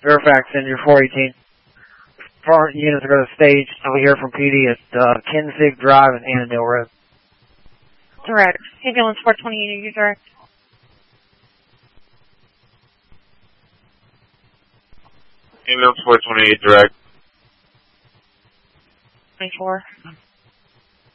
Fairfax, in your 418. Front units are going to stage over here from PD at Kensig Drive and Annandale Road. Direct. Ambulance 428, you direct. Ambulance 428, direct. 24.